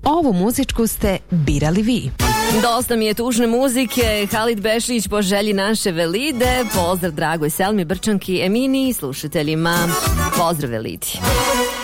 Ovu muzičku ste birali vi. Dosta mi je tužne muzike. Halid Bešić po želji naše Velide. Pozdrav dragoj Selmi, Brčanki, Emini i slušateljima. Pozdrav Velidi.